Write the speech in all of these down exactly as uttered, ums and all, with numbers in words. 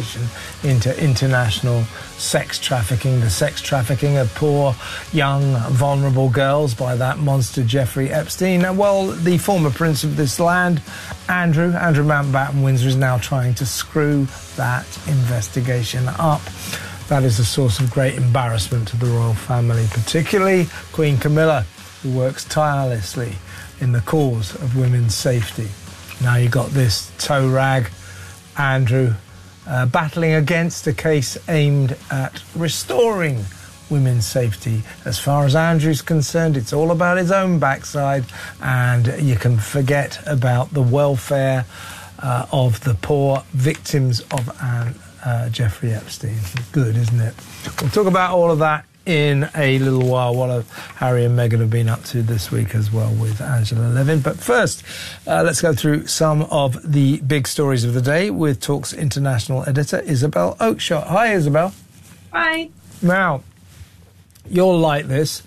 investigation into international sex trafficking, the sex trafficking of poor, young, vulnerable girls by that monster Jeffrey Epstein. Well, the former prince of this land, Andrew, Andrew Mountbatten Windsor, is now trying to screw that investigation up. That is a source of great embarrassment to the royal family, particularly Queen Camilla, who works tirelessly in the cause of women's safety. Now you've got this toe rag, Andrew, uh, battling against a case aimed at restoring women's safety. As far as Andrew's concerned, it's all about his own backside, and you can forget about the welfare uh, of the poor victims of uh, uh, Jeffrey Epstein. Good, isn't it? We'll talk about all of that in a little while. What have Harry and Meghan have been up to this week as well with Angela Levin. But first, uh, let's go through some of the big stories of the day with Talk's international editor, Isabel Oakeshott. Hi, Isabel. Hi. Now, you'll like this.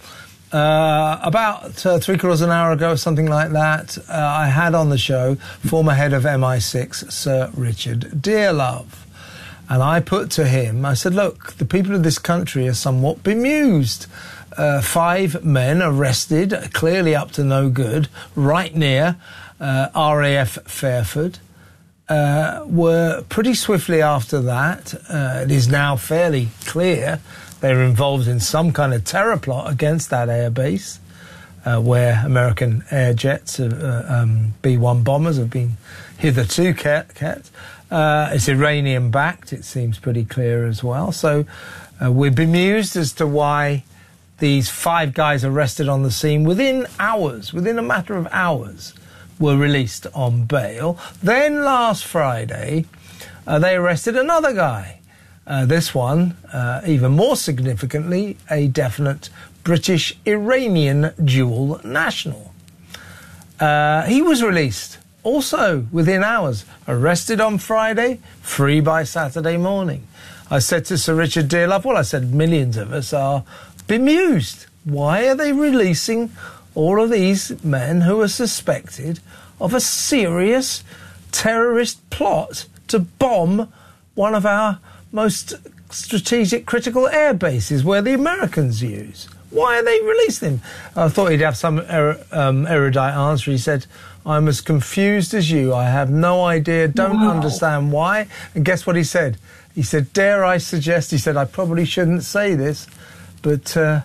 Uh, about uh, three quarters of an hour ago, something like that, uh, I had on the show former head of M I six, Sir Richard Dearlove. And I put to him, I said, look, the people of this country are somewhat bemused. Uh, five men arrested, clearly up to no good, right near uh, R A F Fairford. Uh, were pretty swiftly after that, uh, it is now fairly clear they were involved in some kind of terror plot against that airbase, uh, where American air jets, uh, um, B one bombers have been hitherto kept. Uh, it's Iranian-backed, it seems pretty clear as well. So uh, we're bemused as to why these five guys arrested on the scene within hours, within a matter of hours, were released on bail. Then last Friday, uh, they arrested another guy. Uh, this one, uh, even more significantly, a definite British-Iranian dual national. Uh, he was released also within hours, arrested on Friday, free by Saturday morning. I said to Sir Richard Dearlove, well, I said millions of us are bemused. Why are they releasing all of these men who are suspected of a serious terrorist plot to bomb one of our most strategic critical air bases where the Americans use? Why are they releasing him? I thought he'd have some er um, erudite answer. He said, I'm as confused as you. I have no idea, don't wow. understand why. And guess what he said? He said, dare I suggest, he said, I probably shouldn't say this, but uh,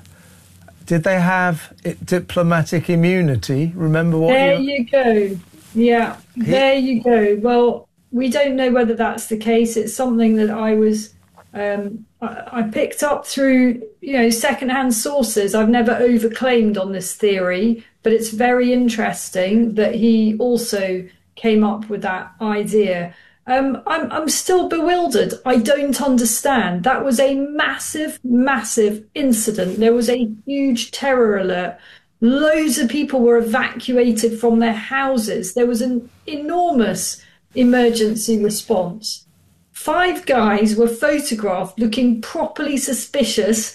did they have it, diplomatic immunity? Remember what There you go. Yeah, he there you go. Well, we don't know whether that's the case. It's something that I was... Um, I, I picked up through, you know, secondhand sources. I've never overclaimed on this theory, but it's very interesting that he also came up with that idea. Um, I'm, I'm still bewildered. I don't understand. That was a massive, massive incident. There was a huge terror alert. Loads of people were evacuated from their houses. There was an enormous emergency response. Five guys were photographed looking properly suspicious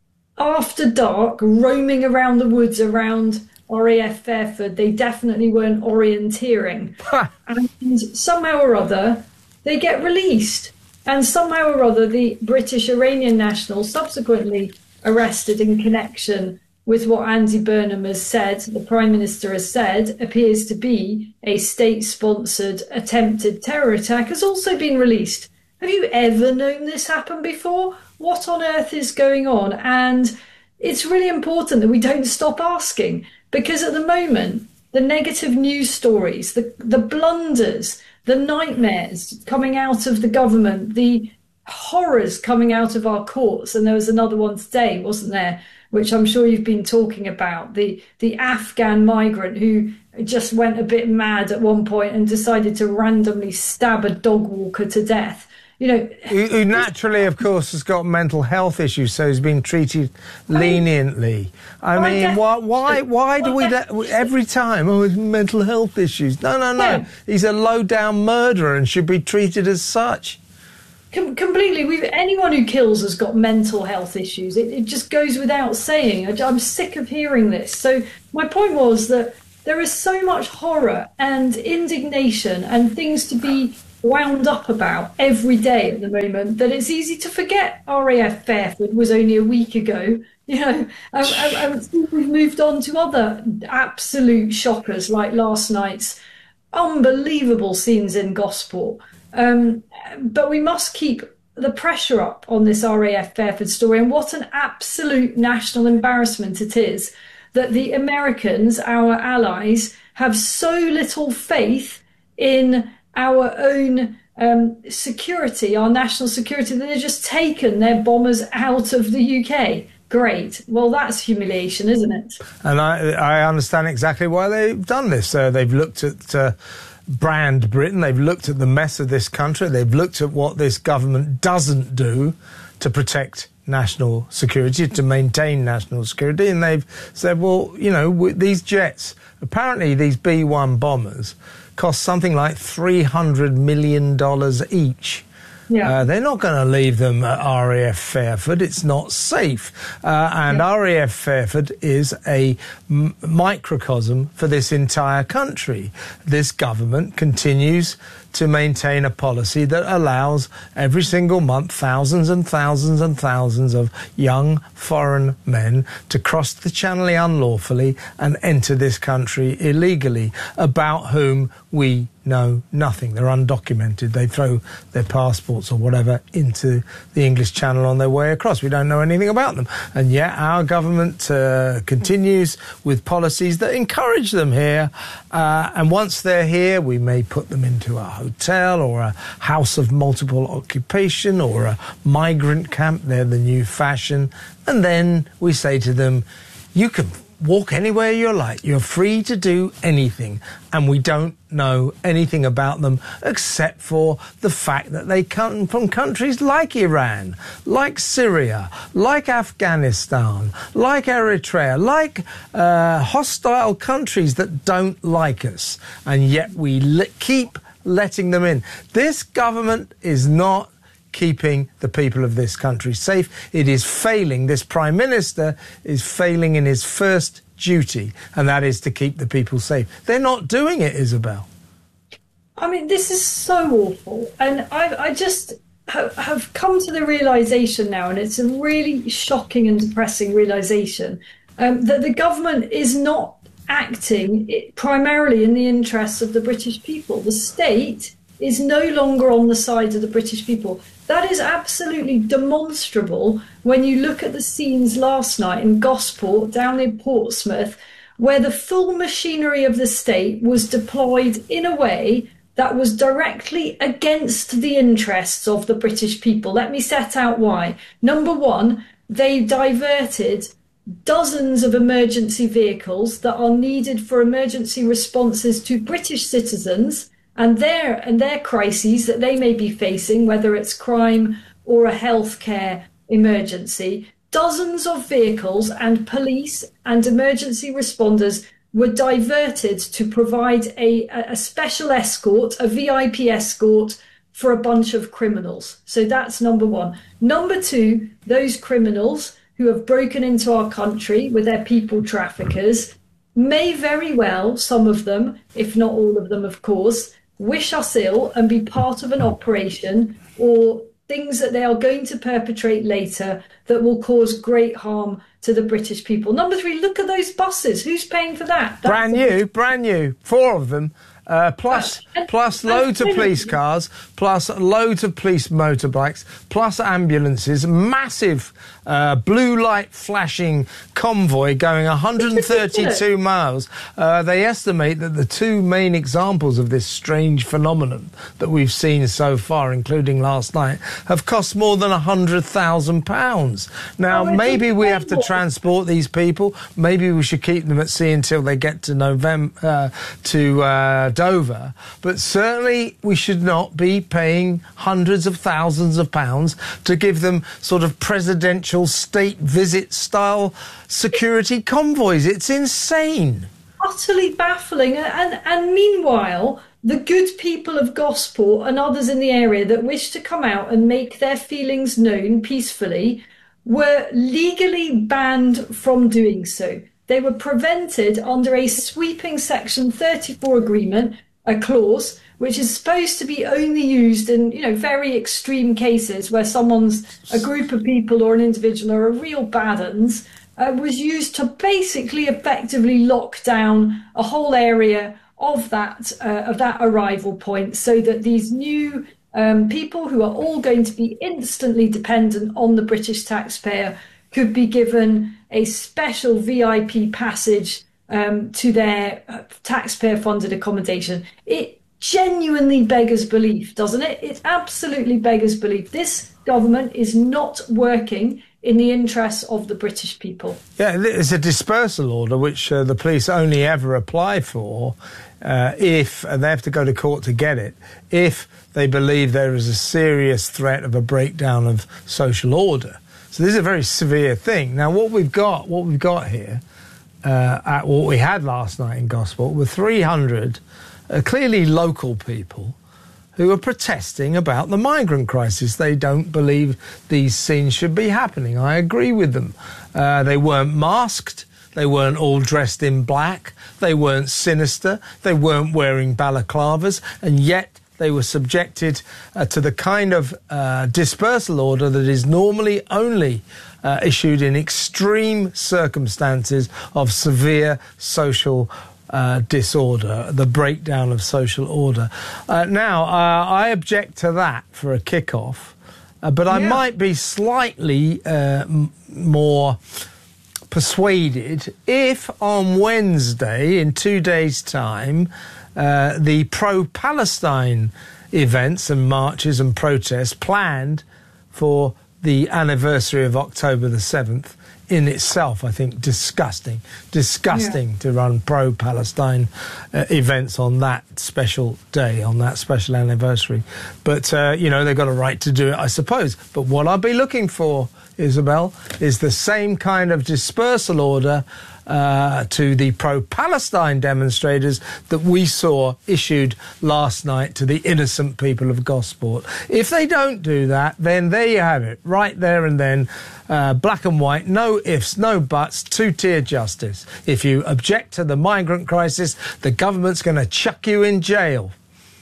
after dark, roaming around the woods around R A F Fairford. They definitely weren't orienteering. And somehow or other, they get released. And somehow or other, the British Iranian national subsequently arrested in connection with what Andy Burnham has said, the Prime Minister has said, appears to be a state-sponsored attempted terror attack, has also been released. Have you ever known this happen before? What on earth is going on? And it's really important that we don't stop asking, because at the moment, the negative news stories, the, the blunders, the nightmares coming out of the government, the horrors coming out of our courts, and there was another one today, wasn't there, which I'm sure you've been talking about, the, the Afghan migrant who just went a bit mad at one point and decided to randomly stab a dog walker to death. You know, who, who naturally, of course, has got mental health issues, so he's been treated leniently. I well, mean, why, why, why do we let, every time, oh, it's mental health issues? No, no, no. Yeah. He's a low-down murderer and should be treated as such. Com completely. We've, anyone who kills has got mental health issues. It, it just goes without saying. I, I'm sick of hearing this. So my point was that there is so much horror and indignation and things to be wound up about every day at the moment that it's easy to forget R A F Fairford was only a week ago. You know, and, and, and we've moved on to other absolute shockers like last night's unbelievable scenes in Gosport. Um, but we must keep the pressure up on this R A F Fairford story, and what an absolute national embarrassment it is that the Americans, our allies, have so little faith in our own um, security, our national security, that they've just taken their bombers out of the U K. Great. Well, that's humiliation, isn't it? And I, I understand exactly why they've done this. Uh, they've looked at uh, brand Britain. They've looked at the mess of this country. They've looked at what this government doesn't do to protect national security, to maintain national security. And they've said, well, you know, with these jets, apparently these B one bombers cost something like three hundred million dollars each. Yeah. Uh, they're not going to leave them at R A F Fairford. It's not safe. Uh, and yeah. R A F Fairford is a m- microcosm for this entire country. This government continues to maintain a policy that allows every single month thousands and thousands and thousands of young foreign men to cross the Channel unlawfully and enter this country illegally, about whom we know nothing. They're undocumented. They throw their passports or whatever into the English Channel on their way across. We don't know anything about them. And yet our government uh, continues with policies that encourage them here. Uh, and once they're here, we may put them into a hotel or a house of multiple occupation or a migrant camp. They're the new fashion. And then we say to them, you can walk anywhere you like. You're free to do anything. And we don't know anything about them except for the fact that they come from countries like Iran, like Syria, like Afghanistan, like Eritrea, like uh, hostile countries that don't like us. And yet we li- keep letting them in. This government is not keeping the people of this country safe. It is failing. This Prime Minister is failing in his first duty, and that is to keep the people safe. They're not doing it, Isabel. I mean, this is so awful. And I, I just ha- have come to the realisation now, and it's a really shocking and depressing realisation, um, that the government is not acting primarily in the interests of the British people. The state is no longer on the side of the British people. That is absolutely demonstrable when you look at the scenes last night in Gosport, down in Portsmouth, where the full machinery of the state was deployed in a way that was directly against the interests of the British people. Let me set out why. Number one, they diverted dozens of emergency vehicles that are needed for emergency responses to British citizens and their and their crises that they may be facing, whether it's crime or a healthcare emergency. Dozens of vehicles and police and emergency responders were diverted to provide a, a special escort, a V I P escort for a bunch of criminals. So that's number one. Number two, those criminals who have broken into our country with their people traffickers may very well, some of them, if not all of them, of course, wish us ill and be part of an operation or things that they are going to perpetrate later that will cause great harm to the British people. Number three, look at those buses. Who's paying for that? That's brand new, brand new. Four of them. Uh, plus, uh, and, plus loads of police cars, plus loads of police motorbikes, plus ambulances, massive uh, blue light flashing convoy going one hundred thirty-two miles. Uh, they estimate that the two main examples of this strange phenomenon that we've seen so far, including last night, have cost more than one hundred thousand pounds. Now, oh, maybe we have to transport these people. Maybe we should keep them at sea until they get to November, uh, to uh, Dover. But certainly we should not be paying hundreds of thousands of pounds to give them sort of presidential state visit style security convoys. It's insane. Utterly baffling. And, and meanwhile, the good people of Gosport and others in the area that wish to come out and make their feelings known peacefully were legally banned from doing so. They were prevented under a sweeping Section thirty-four agreement, a clause, which is supposed to be only used in, you know, very extreme cases where someone's, a group of people or an individual are a real bad uns, uh, was used to basically effectively lock down a whole area of that uh, of that arrival point, so that these new um, people who are all going to be instantly dependent on the British taxpayer could be given a special V I P passage um, to their uh, taxpayer-funded accommodation. It genuinely beggars belief, doesn't it? It absolutely beggars belief. This government is not working in the interests of the British people. Yeah, it's a dispersal order which uh, the police only ever apply for uh, if, and they have to go to court to get it, if they believe there is a serious threat of a breakdown of social order. So this is a very severe thing. Now, what we've got, what we've got here, uh, at what we had last night in Gosport, were three hundred uh, clearly local people who are protesting about the migrant crisis. They don't believe these scenes should be happening. I agree with them. Uh, they weren't masked. They weren't all dressed in black. They weren't sinister. They weren't wearing balaclavas. And yet they were subjected uh, to the kind of uh, dispersal order that is normally only uh, issued in extreme circumstances of severe social Uh, disorder, the breakdown of social order. Uh, now, uh, I object to that for a kick-off, uh, but I yeah. might be slightly uh, m- more persuaded if on Wednesday, in two days' time, uh, the pro-Palestine events and marches and protests planned for the anniversary of October the seventh, in itself, I think, disgusting, disgusting yeah. to run pro-Palestine uh, events on that special day, on that special anniversary. But, uh, you know, they've got a right to do it, I suppose. But what I'll be looking for, Isabel, is the same kind of dispersal order uh, to the pro-Palestine demonstrators that we saw issued last night to the innocent people of Gosport. If they don't do that, then there you have it, right there and then, uh, black and white, no ifs, no buts, two-tier justice. If you object to the migrant crisis, the government's going to chuck you in jail.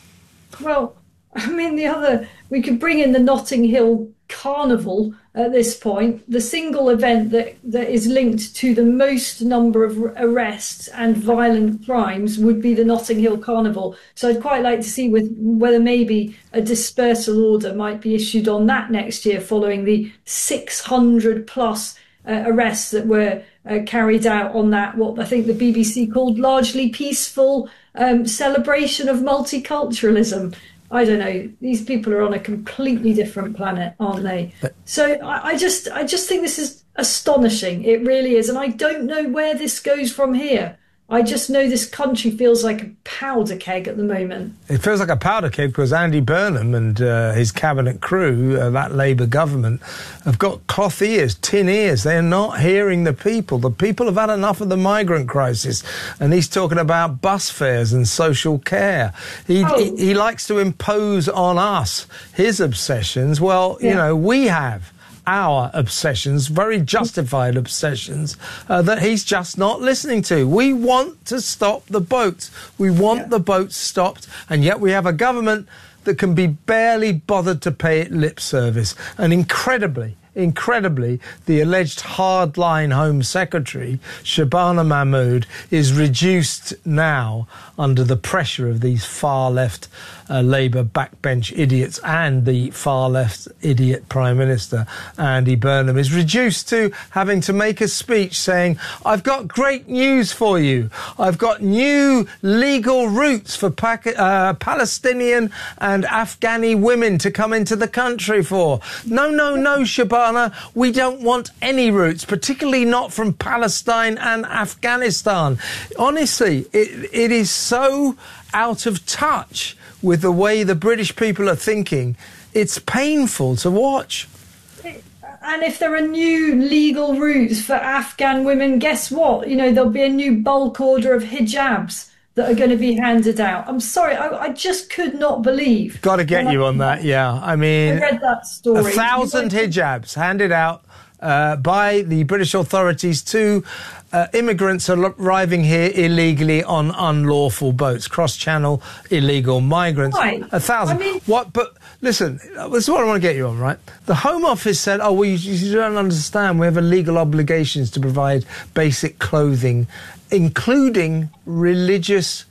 Well, I mean, the other, we could bring in the Notting Hill Carnival at this point, the single event that, that is linked to the most number of arrests and violent crimes would be the Notting Hill Carnival. So I'd quite like to see with whether maybe a dispersal order might be issued on that next year, following the six hundred plus uh, arrests that were uh, carried out on that, what I think the B B C called largely peaceful um, celebration of multiculturalism. I don't know. These people are on a completely different planet, aren't they? So I, I just, I just think this is astonishing. It really is, and I don't know where this goes from here. I just know this country feels like a powder keg at the moment. It feels like a powder keg because Andy Burnham and uh, his cabinet crew, uh, that Labour government, have got cloth ears, tin ears. They're not hearing the people. The people have had enough of the migrant crisis. And he's talking about bus fares and social care. He, oh. he, he likes to impose on us his obsessions. Well, yeah. you know, we have our obsessions, very justified obsessions, uh, that he's just not listening to. We want to stop the boats. We want yeah. the boats stopped, and yet we have a government that can be barely bothered to pay it lip service. And incredibly, incredibly, the alleged hardline Home Secretary, Shabana Mahmood, is reduced now under the pressure of these far-left uh, Labour backbench idiots and the far-left idiot Prime Minister, Andy Burnham, is reduced to having to make a speech saying, I've got great news for you. I've got new legal routes for Pac- uh, Palestinian and Afghani women to come into the country for. No, no, no, Shabana, we don't want any routes, particularly not from Palestine and Afghanistan. Honestly, it, it is so out of touch with the way the British people are thinking. It's painful to watch. And if there are new legal routes for Afghan women, guess what? You know, there'll be a new bulk order of hijabs that are going to be handed out. I'm sorry, I, I just could not believe. Got to get you on that, yeah. I mean, I read that story. A thousand hijabs handed out uh, by the British authorities to uh, immigrants are arriving here illegally on unlawful boats, cross-channel illegal migrants. Right. A thousand. I mean, what? But listen, this is what I want to get you on, right? The Home Office said, "Oh, well, you, you don't understand. We have a legal obligations to provide basic clothing, including religious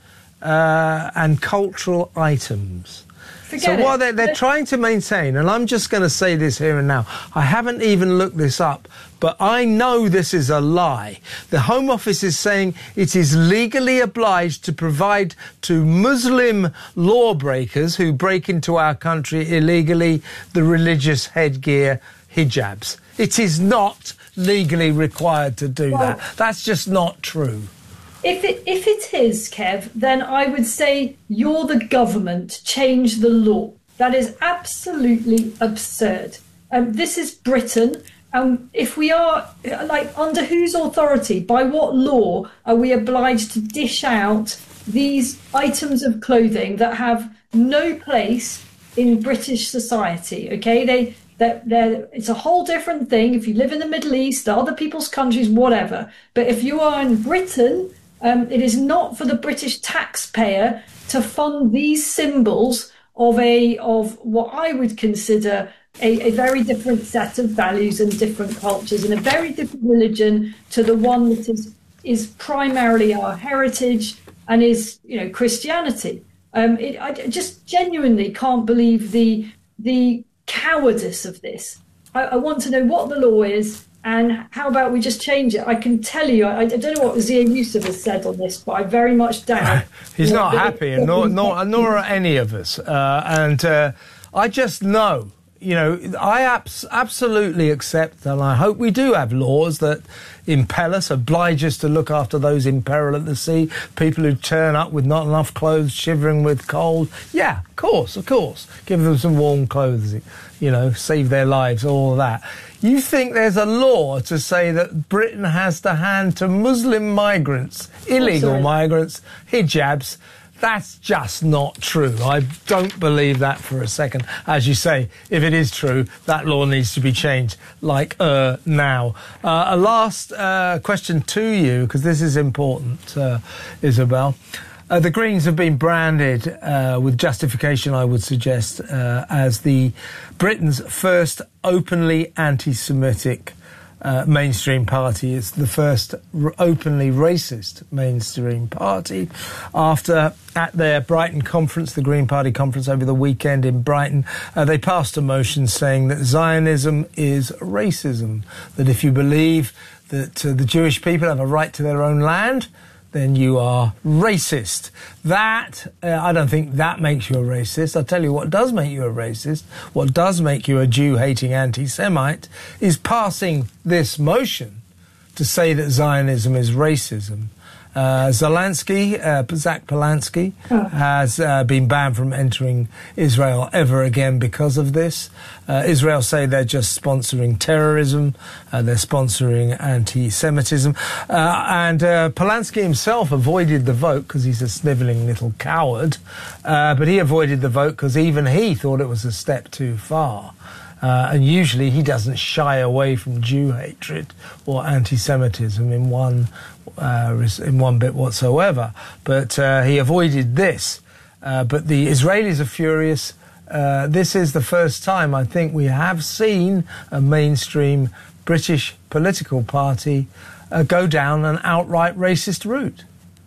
uh, and cultural items." Forget so what it. they're, they're trying to maintain, and I'm just going to say this here and now, I haven't even looked this up, but I know this is a lie. The Home Office is saying it is legally obliged to provide to Muslim lawbreakers who break into our country illegally the religious headgear hijabs. It is not legally required to do well, that. That's just not true. If it if it is, Kev, then I would say you're the government. Change the law. That is absolutely absurd. Um, this is Britain, and if we are like under whose authority, by what law are we obliged to dish out these items of clothing that have no place in British society? Okay, they. They're, they're, it's a whole different thing if you live in the Middle East, other people's countries, whatever. But if you are in Britain, um, it is not for the British taxpayer to fund these symbols of a of what I would consider a, a very different set of values and different cultures and a very different religion to the one that is is primarily our heritage and is, you know, Christianity. Um, it, I just genuinely can't believe the the cowardice of this. I, I want to know what the law is, and how about we just change it? I can tell you, I, I don't know what Zia Yusuf has said on this, but I very much doubt. He's not happy, and nor, nor, nor are any of us. Uh, and uh, I just know, you know, I abs- absolutely accept, and I hope we do have laws that impel us, oblige us to look after those in peril at the sea, people who turn up with not enough clothes, shivering with cold. Yeah, of course, of course. Give them some warm clothes, you know, save their lives, all of that. You think there's a law to say that Britain has to hand to Muslim migrants, illegal oh, migrants, hijabs? That's just not true. I don't believe that for a second. As you say, if it is true, that law needs to be changed, like uh, now. Uh, a last uh, question to you, because this is important, uh, Isabel. Uh, the Greens have been branded, uh, with justification, I would suggest, uh, as the Britain's first openly anti-Semitic Uh, mainstream party. It's the first r- openly racist mainstream party. After, at their Brighton conference, the Green Party conference over the weekend in Brighton, uh, they passed a motion saying that Zionism is racism, that if you believe that uh, the Jewish people have a right to their own land, then you are racist. That, uh, I don't think that makes you a racist. I'll tell you what does make you a racist, what does make you a Jew-hating anti-Semite, is passing this motion to say that Zionism is racism. Uh, Zelensky, uh, Zach Polanski, oh. has uh, been banned from entering Israel ever again because of this. Uh, Israel say they're just sponsoring terrorism, uh, they're sponsoring anti-Semitism. Uh, and uh, Polanski himself avoided the vote because he's a snivelling little coward, uh, but he avoided the vote because even he thought it was a step too far. Uh, and usually he doesn't shy away from Jew hatred or anti-Semitism in one uh, in one bit whatsoever. But uh, he avoided this. Uh, but the Israelis are furious. Uh, this is the first time I think we have seen a mainstream British political party uh, go down an outright racist route.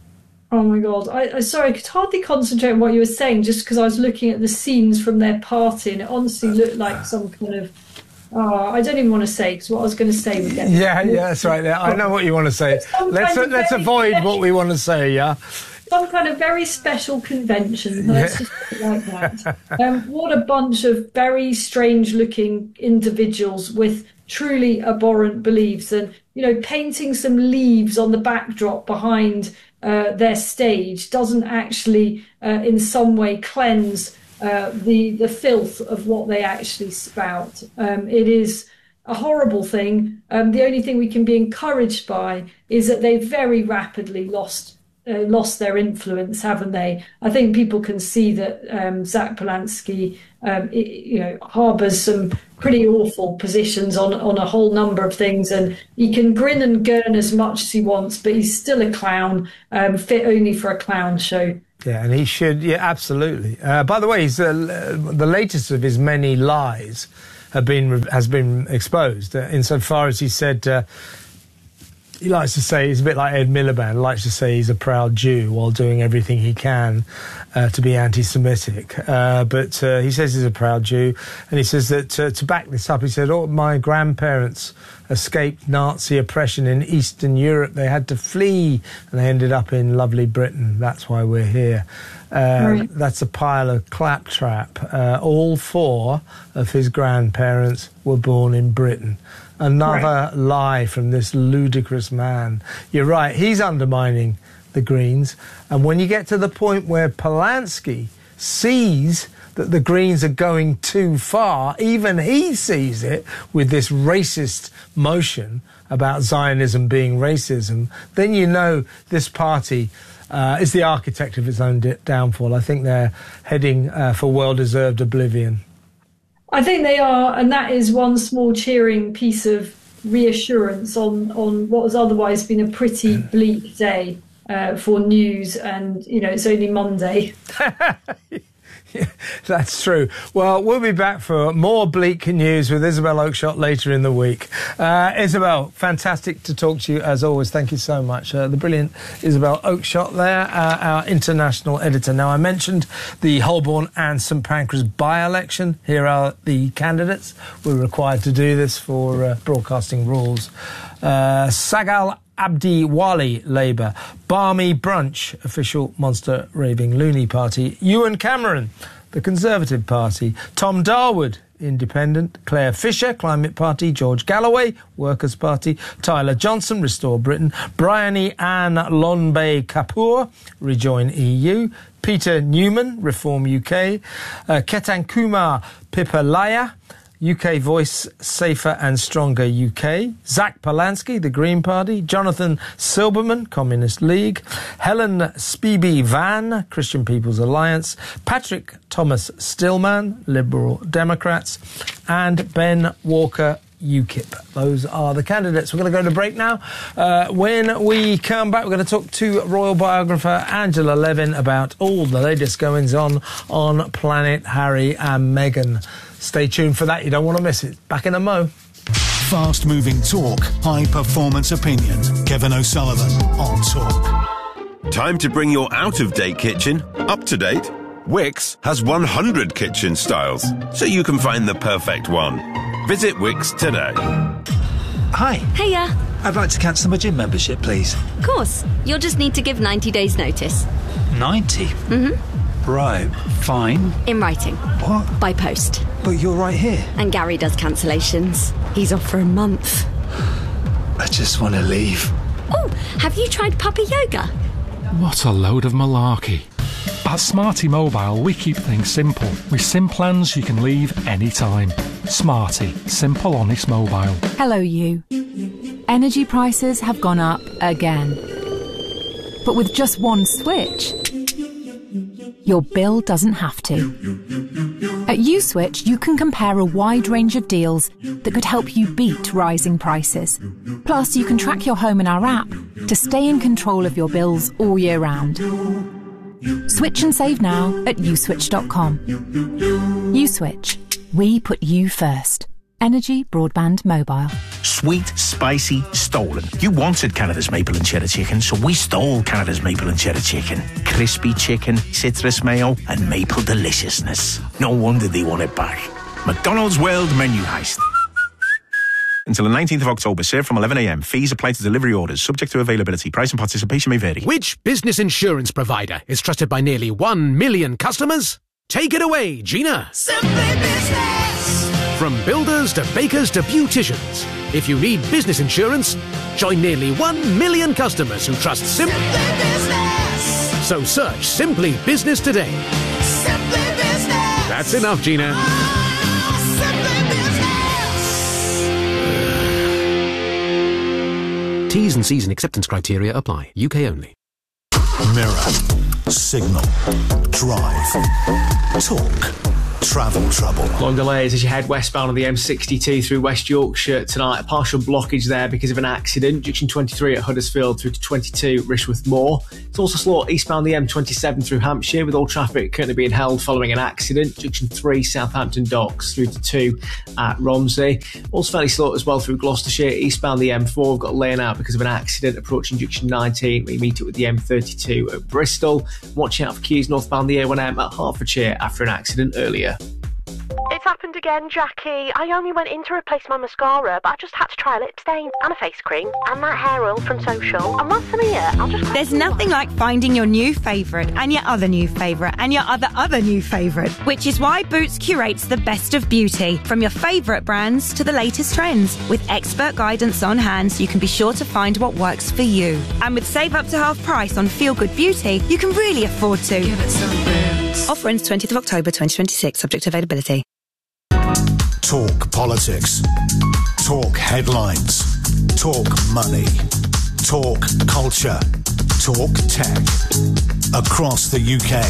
Oh my God! I, I sorry, I could hardly concentrate on what you were saying just because I was looking at the scenes from their party, and it honestly looked like some kind of. Oh, I don't even want to say because what I was going to say would get. Yeah, yeah, that's right. I know what you want to say. Let's let's avoid special, what we want to say. Yeah. Some kind of very special convention. Let's yeah. just put it like that. Um, what a bunch of very strange-looking individuals with truly abhorrent beliefs, and you know, painting some leaves on the backdrop behind. Uh, their stage doesn't actually uh, in some way cleanse uh, the the filth of what they actually spout. Um, it is a horrible thing. Um, the only thing we can be encouraged by is that they very rapidly lost uh, lost their influence, haven't they? I think people can see that um, Zach Polanski, um, it, you know, harbours some pretty awful positions on, on a whole number of things, and he can grin and gurn as much as he wants, but he's still a clown, um, fit only for a clown show. Yeah, and he should, yeah, absolutely. Uh, by the way, he's, uh, the latest of his many lies have been has been exposed, uh, insofar as he said, uh, he likes to say, he's a bit like Ed Miliband, likes to say he's a proud Jew while doing everything he can uh, to be anti-Semitic. Uh, but uh, he says he's a proud Jew, and he says that uh, to back this up, he said, oh, my grandparents escaped Nazi oppression in Eastern Europe. They had to flee, and they ended up in lovely Britain. That's why we're here. Uh, right. That's a pile of claptrap. Uh, all four of his grandparents were born in Britain. Another right. lie from this ludicrous man. You're right, he's undermining the Greens. And when you get to the point where Polanski sees that the Greens are going too far, even he sees it with this racist motion about Zionism being racism, then you know this party uh, is the architect of its own d- downfall. I think they're heading uh, for well-deserved oblivion. I think they are, and that is one small cheering piece of reassurance on, on what has otherwise been a pretty bleak day uh, for news, and, you know, it's only Monday. Yeah, that's true. Well, we'll be back for more bleak news with Isabel Oakeshott later in the week. Uh, Isabel, fantastic to talk to you as always. Thank you so much. Uh, the brilliant Isabel Oakeshott there, uh, our international editor. Now, I mentioned the Holborn and St Pancras by-election. Here are the candidates. We're required to do this for uh, broadcasting rules. Uh, Sagal Abdi Wali, Labour. Barmy Brunch, official monster raving loony party. Ewan Cameron, the Conservative Party. Tom Darwood, Independent. Claire Fisher, Climate Party. George Galloway, Workers' Party. Tyler Johnson, Restore Britain. Bryony Ann Lonbay Kapoor, Rejoin E U. Peter Newman, Reform U K. Uh, Ketan Kumar Pipalaya, U K Voice, Safer and Stronger U K. Zach Polanski, the Green Party. Jonathan Silberman, Communist League. Helen Spivey Van, Christian People's Alliance. Patrick Thomas Stillman, Liberal Democrats. And Ben Walker, UKIP. Those are the candidates. We're going to go to break now. Uh, when we come back, we're going to talk to royal biographer Angela Levin about all the latest goings on on Planet Harry and Meghan. Stay tuned for that. You don't want to miss it. Back in a mo. Fast-moving talk, high-performance opinion. Kevin O'Sullivan on Talk. Time to bring your out-of-date kitchen up to date. Wix has one hundred kitchen styles, so you can find the perfect one. Visit Wix today. Hi. Hiya. I'd like to cancel my gym membership, please. Of course. You'll just need to give ninety days notice. ninety? Mm-hmm. Right, fine. In writing. What? By post. But you're right here. And Gary does cancellations. He's off for a month. I just want to leave. Oh, have you tried puppy yoga? What a load of malarkey. At Smarty Mobile, we keep things simple. With SIM plans you can leave anytime. Smarty. Simple, honest mobile. Hello, you. Energy prices have gone up again. But with just one switch, your bill doesn't have to. At USwitch, you can compare a wide range of deals that could help you beat rising prices. Plus, you can track your home in our app to stay in control of your bills all year round. Switch and save now at uswitch dot com. USwitch. We put you first. Energy Broadband Mobile. Sweet, spicy, stolen. You wanted Canada's maple and cheddar chicken, so we stole Canada's maple and cheddar chicken. Crispy chicken, citrus mayo, and maple deliciousness. No wonder they want it back. McDonald's World Menu Heist. Until the nineteenth of October, served from eleven a m. Fees apply to delivery orders, subject to availability. Price and participation may vary. Which business insurance provider is trusted by nearly one million customers? Take it away, Gina. Simply Business. From builders to bakers to beauticians, if you need business insurance, join nearly one million customers who trust Sim- Simply Business. So search Simply Business today. Simply Business. That's enough, Gina. Oh, Simply Business. T's and C's and acceptance criteria apply. U K only. Mirror, Signal, Drive, Talk, Travel Trouble. Long delays as you head westbound on the M sixty-two through West Yorkshire tonight. A partial blockage there because of an accident. Junction twenty-three at Huddersfield through to twenty-two Rishworth Moor. It's also slow eastbound the M twenty-seven through Hampshire, with all traffic currently being held following an accident. Junction three Southampton Docks through to two at Romsey. Also fairly slow as well through Gloucestershire. Eastbound the M four, we've got a lane out because of an accident approaching Junction nineteen. We meet it with the M thirty-two at Bristol. Watching out for queues northbound the A one M at Hertfordshire after an accident earlier. It's happened again, Jackie. I only went in to replace my mascara, but I just had to try a lip stain and a face cream and that hair oil from Social. And once I'm here, I'll just... There's nothing like finding your new favourite and your other new favourite and your other other new favourite, which is why Boots curates the best of beauty, from your favourite brands to the latest trends, with expert guidance on hand so you can be sure to find what works for you. And with save up to half price on Feel Good Beauty, you can really afford to. Give it some Boots. Offer ends twentieth of October twenty twenty-six, subject to availability. Talk politics. Talk headlines. Talk money. Talk culture. Talk tech. Across the U K.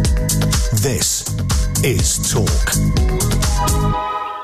This is Talk.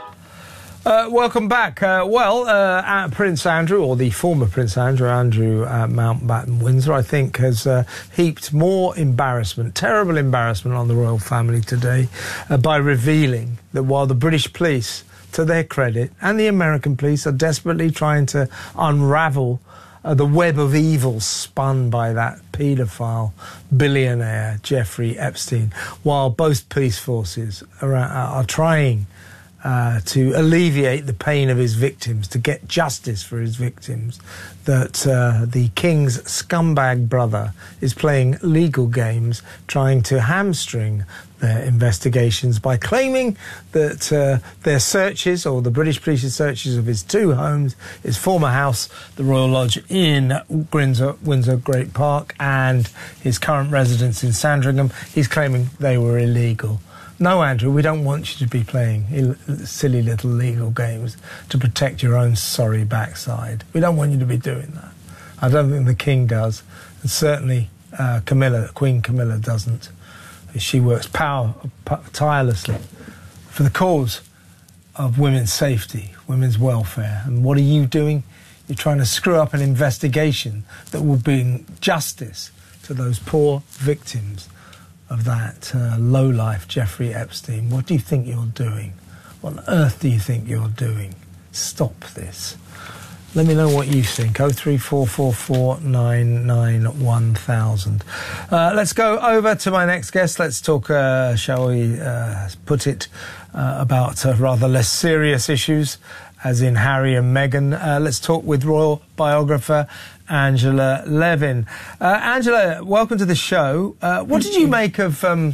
Uh, welcome back. Uh, well, uh, at Prince Andrew, or the former Prince Andrew, Andrew uh, Mountbatten Windsor, I think, has uh, heaped more embarrassment, terrible embarrassment on the royal family today uh, by revealing that while the British police, to their credit, and the American police are desperately trying to unravel uh, the web of evil spun by that paedophile billionaire Jeffrey Epstein, while both police forces are, are trying Uh, to alleviate the pain of his victims, to get justice for his victims, that uh, the king's scumbag brother is playing legal games, trying to hamstring their investigations by claiming that uh, their searches, or the British police's searches of his two homes, his former house, the Royal Lodge in Windsor, Windsor Great Park, and his current residence in Sandringham, he's claiming they were illegal. No, Andrew, we don't want you to be playing Ill- silly little legal games to protect your own sorry backside. We don't want you to be doing that. I don't think the King does, and certainly uh, Camilla, Queen Camilla, doesn't. She works power, p- tirelessly for the cause of women's safety, women's welfare. And what are you doing? You're trying to screw up an investigation that will bring justice to those poor victims of that uh, lowlife Jeffrey Epstein. What do you think you're doing? What on earth do you think you're doing? Stop this. Let me know what you think. oh three four four four nine nine one thousand. Uh, let's go over to my next guest. Let's talk, uh, shall we uh, put it, uh, about uh, rather less serious issues, as in Harry and Meghan. Uh, let's talk with royal biographer Angela Levin. Uh, Angela, welcome to the show. Uh, what did you make of um,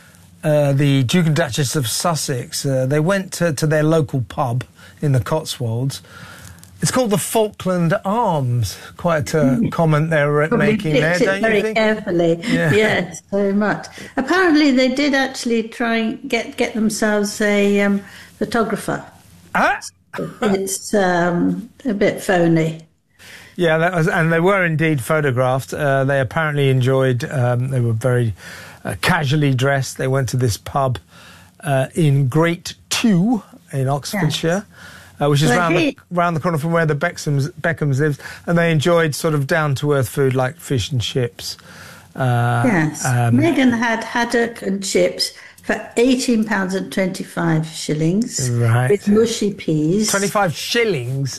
uh, the Duke and Duchess of Sussex? Uh, they went to, to their local pub in the Cotswolds. It's called the Falkland Arms. Quite a comment they were Probably making there, it don't very you think? Carefully. Yeah. Yes, very much. Apparently, they did actually try and get get themselves a um, photographer. Ah? It's um, a bit phony. Yeah, that was, and they were indeed photographed. Uh, they apparently enjoyed. Um, they were very uh, casually dressed. They went to this pub uh, in Great Tew in Oxfordshire, yes. uh, which is well, round, he, the, round the corner from where the Beckhams, Beckhams lives, and they enjoyed sort of down to earth food like fish and chips. Uh, yes, um, Meghan had haddock and chips for eighteen pounds and twenty five shillings, right? With mushy peas. Twenty five shillings.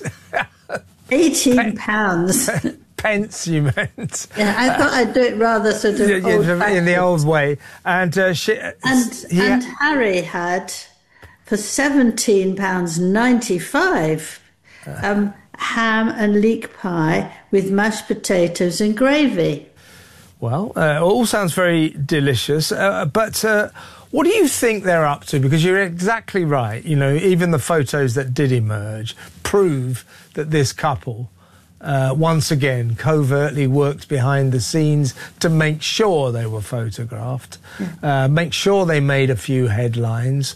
Eighteen pounds. Pence, you meant? Yeah, I thought I'd do it rather sort of yeah, old in the old way. And uh, she, and, he, and Harry had for seventeen pounds ninety five um, ham and leek pie with mashed potatoes and gravy. Well, uh, it all sounds very delicious, uh, but. Uh, What do you think they're up to? Because you're exactly right. You know, even the photos that did emerge prove that this couple, uh, once again, covertly worked behind the scenes to make sure they were photographed, uh, make sure they made a few headlines.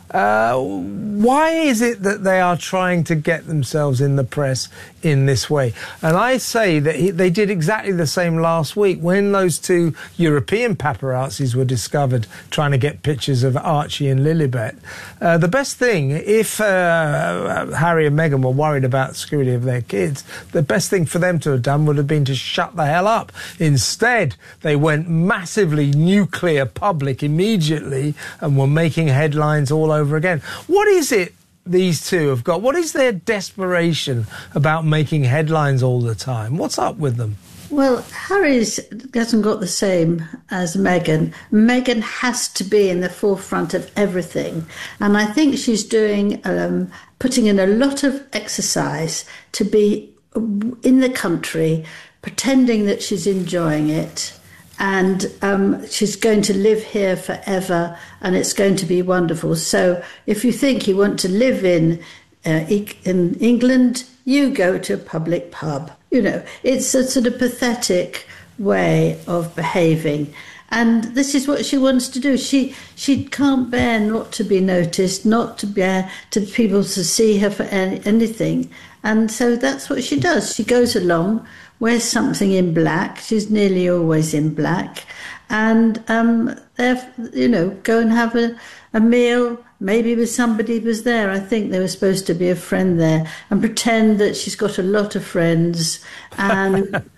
Uh, why is it that they are trying to get themselves in the press in this way? And I say that he, they did exactly the same last week when those two European paparazzis were discovered trying to get pictures of Archie and Lilibet. Uh, the best thing, if uh, Harry and Meghan were worried about the security of their kids, the best thing for them to have done would have been to shut the hell up. Instead, they went massively nuclear public immediately and were making headlines all over again. What is it these two have got? What is their desperation about making headlines all the time? What's up with them? Well, Harry's hasn't got the same as Meghan. Meghan has to be in the forefront of everything. And I think she's doing, um, putting in a lot of exercise to be in the country, pretending that she's enjoying it. And um, she's going to live here forever, and it's going to be wonderful. So if you think you want to live in uh, in England, you go to a public pub. You know, it's a sort of pathetic way of behaving. And this is what she wants to do. She she can't bear not to be noticed, not to bear to people to see her for any, anything. And so that's what she does. She goes along, wears something in black. She's nearly always in black. And, um, you know, go and have a, a meal, maybe with somebody who was there. I think there was supposed to be a friend there, and pretend that she's got a lot of friends. And,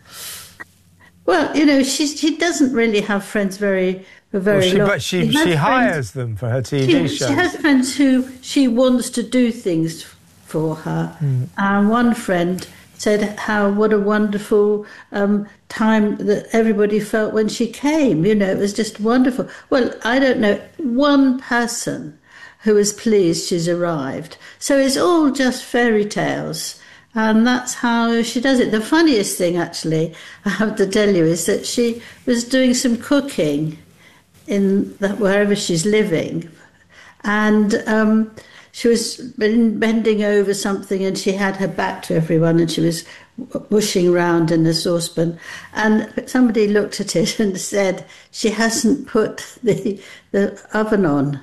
well, you know, she, she doesn't really have friends very, for very well, she, long. But she, she, she hires them for her T V she, shows. She has friends who she wants to do things for her. Mm. And one friend said how what a wonderful um, time that everybody felt when she came. You know, it was just wonderful. Well, I don't know one person who was pleased she's arrived. So it's all just fairy tales. And that's how she does it. The funniest thing, actually, I have to tell you, is that she was doing some cooking in the, wherever she's living. And um, she was bending over something, and she had her back to everyone, and she was whooshing around in the saucepan. And somebody looked at it and said, she hasn't put the, the oven on.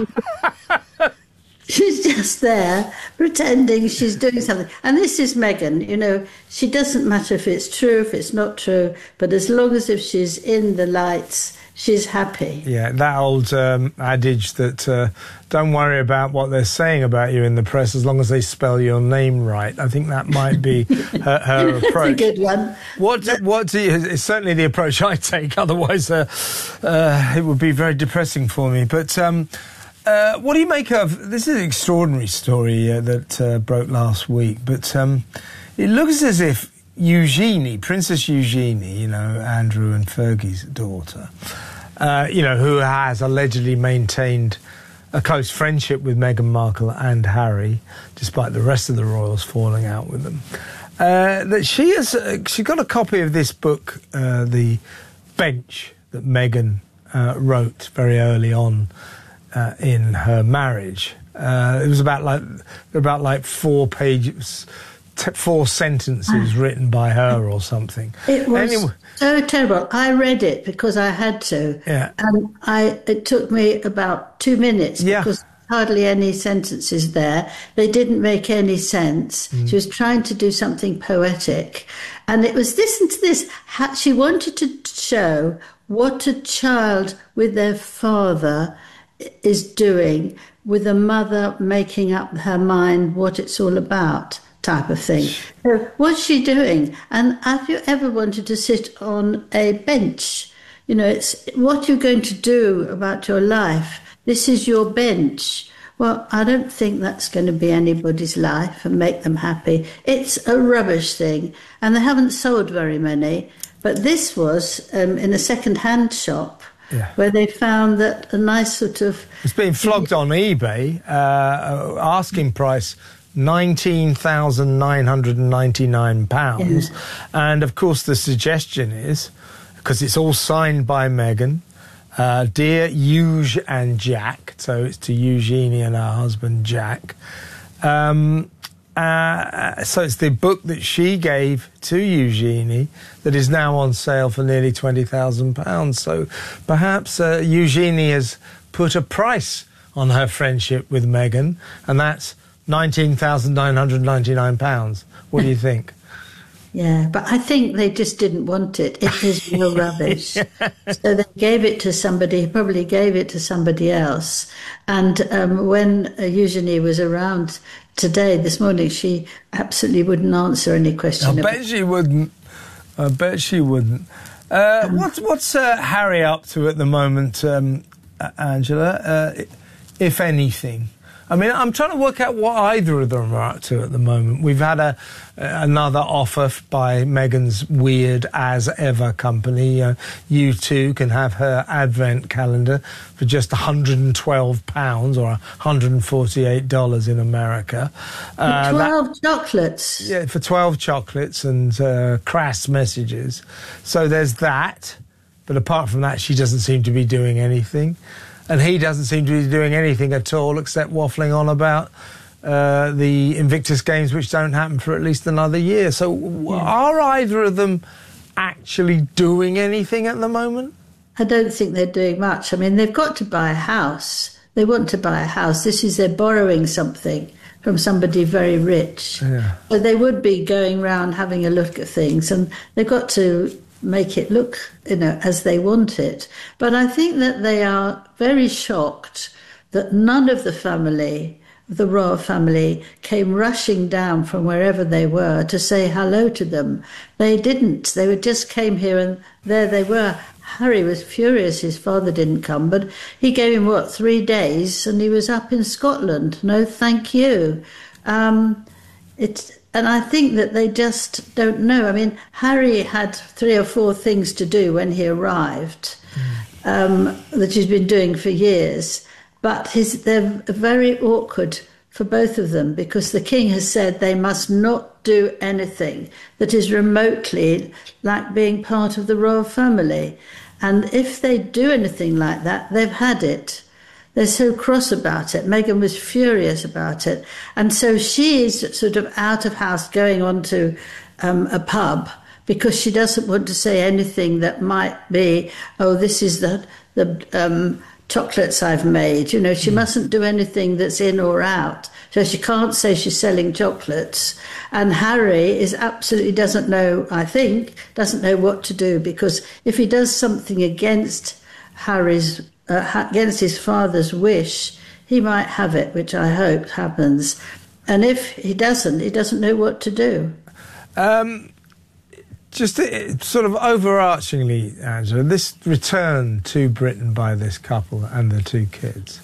She's just there pretending she's doing something. And this is Meghan, you know, she doesn't matter if it's true, if it's not true, but as long as if she's in the lights, she's happy. Yeah, that old um, adage that uh, don't worry about what they're saying about you in the press as long as they spell your name right. I think that might be her, her approach. That's a good one. What, what do you, it's certainly the approach I take, otherwise uh, uh, it would be very depressing for me. But um, uh, what do you make of, this is an extraordinary story uh, that uh, broke last week, but um, it looks as if Eugenie, Princess Eugenie, you know, Andrew and Fergie's daughter, uh, you know, who has allegedly maintained a close friendship with Meghan Markle and Harry, despite the rest of the royals falling out with them, uh, that she has, uh, she got a copy of this book, uh, The Bench, that Meghan uh, wrote very early on uh, in her marriage. Uh, it was about like, about like four pages, T- four sentences written by her or something. It was anyway. so terrible. I read it because I had to. Yeah. And I it took me about two minutes yeah. because hardly any sentences there. They didn't make any sense. Mm. She was trying to do something poetic. And it was, listen to this, she wanted to show what a child with their father is doing, with a mother making up her mind what it's all about, type of thing. So what's she doing? And have you ever wanted to sit on a bench? You know, it's what you're going to do about your life. This is your bench. Well, I don't think that's going to be anybody's life and make them happy. It's a rubbish thing. And they haven't sold very many. But this was um, in a second-hand shop. Yeah. Where they found that a nice sort of... It's been flogged on eBay, uh, asking price nineteen thousand nine hundred ninety-nine pounds. Yeah. And, of course, the suggestion is, because it's all signed by Meghan, uh, Dear Euge and Jack, so it's to Eugenie and her husband Jack. Um, uh, so it's the book that she gave to Eugenie that is now on sale for nearly twenty thousand pounds. So perhaps uh, Eugenie has put a price on her friendship with Meghan, and that's nineteen thousand nine hundred ninety-nine pounds. What do you think? Yeah, but I think they just didn't want it. It is real rubbish. Yeah. So they gave it to somebody, probably gave it to somebody else. And um, when uh, Eugenie was around today, this morning, she absolutely wouldn't answer any question. I bet she wouldn't. I bet she wouldn't. Uh, um, what's what's uh, Harry up to at the moment, um, Angela, uh, if anything? I mean, I'm trying to work out what either of them are up to at the moment. We've had a another offer by Meghan's Weird As Ever company. Uh, U two can have her advent calendar for just one hundred twelve pounds or one hundred forty-eight dollars in America. Uh, twelve that, chocolates. Yeah, for twelve chocolates and uh, crass messages. So there's that. But apart from that, she doesn't seem to be doing anything. And he doesn't seem to be doing anything at all except waffling on about uh, the Invictus Games, which don't happen for at least another year. So yeah. Are either of them actually doing anything at the moment? I don't think they're doing much. I mean, they've got to buy a house. They want to buy a house. This is they're borrowing something from somebody very rich. Yeah. So they would be going round having a look at things, and they've got to make it look, you know, as they want it. But I think that they are very shocked that none of the family, the royal family, came rushing down from wherever they were to say hello to them. They didn't. They just came here and there they were. Harry was furious his father didn't come, but he gave him, what, three days, and he was up in Scotland. No, thank you. Um, it's... And I think that they just don't know. I mean, Harry had three or four things to do when he arrived um, that he's been doing for years. But his, they're very awkward for both of them because the King has said they must not do anything that is remotely like being part of the royal family. And if they do anything like that, they've had it. They're so cross about it. Meghan was furious about it. And so she is sort of out of house going on to um, a pub because she doesn't want to say anything that might be, oh, this is the, the um, chocolates I've made. You know, she mm. mustn't do anything that's in or out. So she can't say she's selling chocolates. And Harry is absolutely doesn't know, I think, doesn't know what to do because if he does something against Harry's Uh, against his father's wish, he might have it, which I hope happens. And if he doesn't, he doesn't know what to do. Um, just uh, sort of overarchingly, Angela, this return to Britain by this couple and the two kids,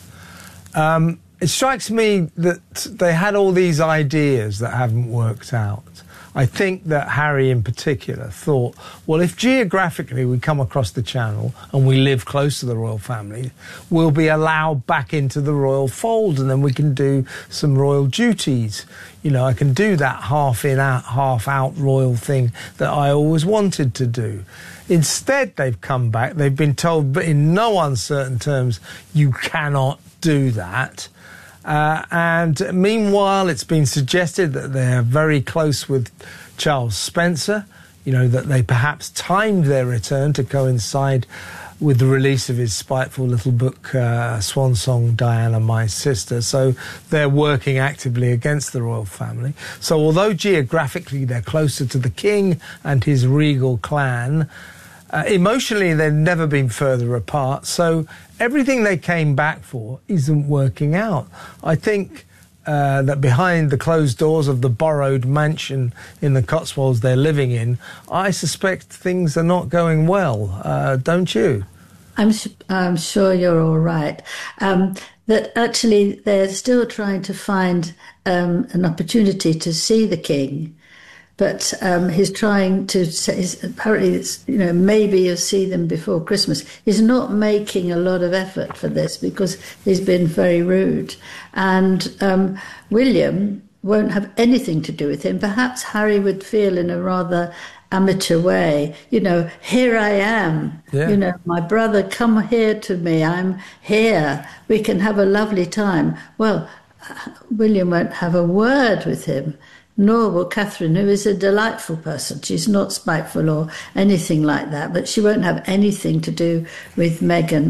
um, it strikes me that they had all these ideas that haven't worked out. I think that Harry in particular thought, well, if geographically we come across the channel and we live close to the royal family, we'll be allowed back into the royal fold and then we can do some royal duties. You know, I can do that half in, out, half out royal thing that I always wanted to do. Instead, they've come back, they've been told, but in no uncertain terms, you cannot do that. Uh, and meanwhile, it's been suggested that they're very close with Charles Spencer, you know, that they perhaps timed their return to coincide with the release of his spiteful little book, uh, Swan Song, Diana, My Sister. So they're working actively against the royal family. So although geographically they're closer to the king and his regal clan, Uh, emotionally, they've never been further apart, so everything they came back for isn't working out. I think uh, that behind the closed doors of the borrowed mansion in the Cotswolds they're living in, I suspect things are not going well, uh, don't you? I'm, I'm sure you're all right. Um, that actually they're still trying to find um, an opportunity to see the king. But um, he's trying to say, apparently, it's, you know, maybe you'll see them before Christmas. He's not making a lot of effort for this because he's been very rude. And um, William won't have anything to do with him. Perhaps Harry would feel in a rather amateur way, you know, here I am, yeah. you know, my brother, come here to me, I'm here, we can have a lovely time. Well, William won't have a word with him, nor will Catherine, who is a delightful person. She's not spiteful or anything like that, but she won't have anything to do with Meghan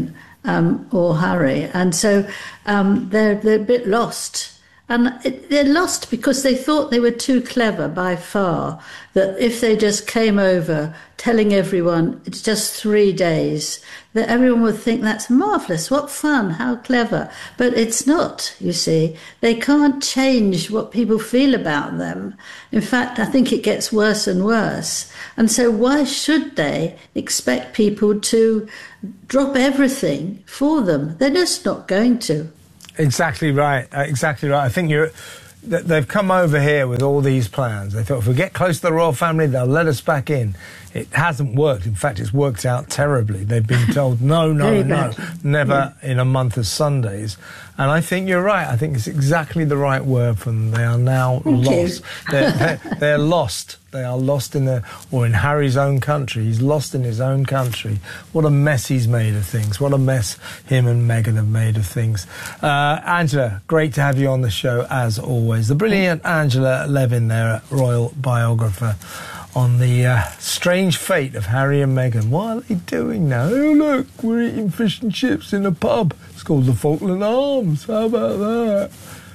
um, or Harry. And so um, they're, they're a bit lost. And it, they're lost because they thought they were too clever by far, that if they just came over telling everyone it's just three days, that everyone would think that's marvellous, what fun, how clever. But it's not, you see. They can't change what people feel about them. In fact, I think it gets worse and worse. And so why should they expect people to drop everything for them? They're just not going to. Exactly right. Uh, exactly right. I think you're. Th- they've come over here with all these plans. They thought if we get close to the royal family, they'll let us back in. It hasn't worked. In fact, it's worked out terribly. They've been told no, no, no, never yeah. in a month of Sundays. And I think you're right. I think it's exactly the right word for them. They are now Thank lost. They're, they're, they're lost. They are lost in their, or in Harry's own country. He's lost in his own country. What a mess he's made of things. What a mess him and Meghan have made of things. Uh, Angela, great to have you on the show as always. The brilliant Angela Levin there, royal biographer, on the uh, strange fate of Harry and Meghan. What are they doing now? Oh, look, we're eating fish and chips in a pub. It's called the Falkland Arms. How about that?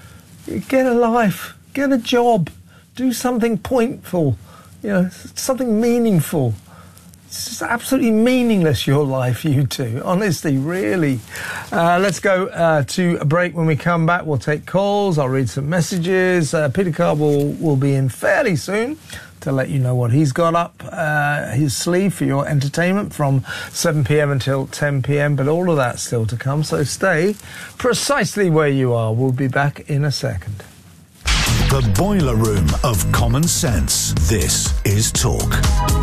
Get a life. Get a job. Do something pointful. You know, something meaningful. It's just absolutely meaningless, your life, you two. Honestly, really. Uh, let's go uh, to a break. When we come back, we'll take calls. I'll read some messages. Uh, Peter Carr will, will be in fairly soon to let you know what he's got up uh, his sleeve for your entertainment from seven p m until ten p m. But all of that's still to come, so stay precisely where you are. We'll be back in a second. The boiler room of common sense. This is Talk.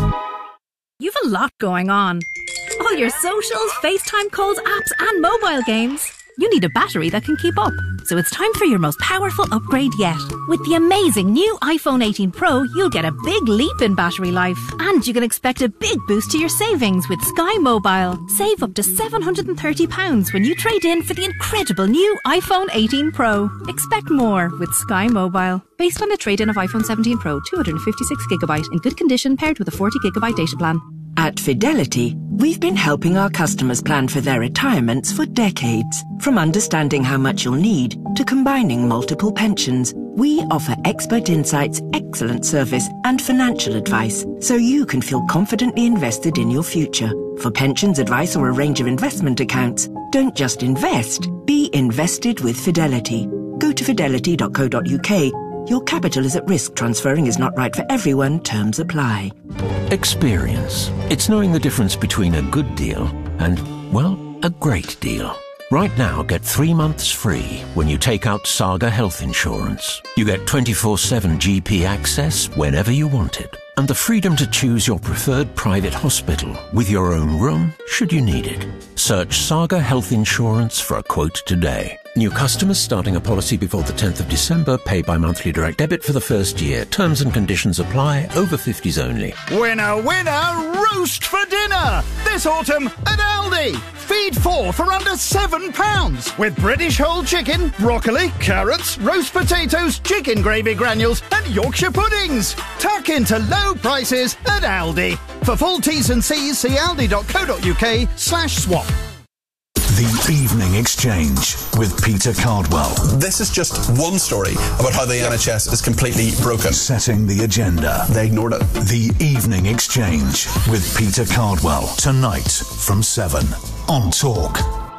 You've a lot going on. All your socials, FaceTime calls, apps and mobile games. You need a battery that can keep up. So it's time for your most powerful upgrade yet. With the amazing new iPhone eighteen Pro, you'll get a big leap in battery life. And you can expect a big boost to your savings with Sky Mobile. Save up to seven hundred thirty pounds when you trade in for the incredible new iPhone eighteen Pro. Expect more with Sky Mobile. Based on a trade-in of iPhone seventeen Pro, two hundred fifty-six gigabyte in good condition paired with a forty gigabyte data plan. At Fidelity, we've been helping our customers plan for their retirements for decades. From understanding how much you'll need to combining multiple pensions, we offer expert insights, excellent service and financial advice so you can feel confidently invested in your future. For pensions advice or a range of investment accounts, don't just invest, be invested with Fidelity. Go to fidelity dot co dot U K. Your capital is at risk. Transferring is not right for everyone. Terms apply. Experience. It's knowing the difference between a good deal and, well, a great deal. Right now, get three months free when you take out Saga Health Insurance. You get twenty-four seven G P access whenever you want it, and the freedom to choose your preferred private hospital with your own room should you need it. Search Saga Health Insurance for a quote today. New customers starting a policy before the tenth of December pay by monthly direct debit for the first year. Terms and conditions apply. Over fifties only. Winner, winner, roast for dinner! This autumn at Aldi. Feed four for under seven pounds with British whole chicken, broccoli, carrots, roast potatoes, chicken gravy granules and Yorkshire puddings. Tuck into low prices at Aldi. For full T's and C's, see aldi dot co dot U K slash swap. The Evening Exchange with Peter Cardwell. This is just one story about how the yep. N H S is completely broken. Setting the agenda. They ignored it. The Evening Exchange with Peter Cardwell. Tonight from seven on Talk.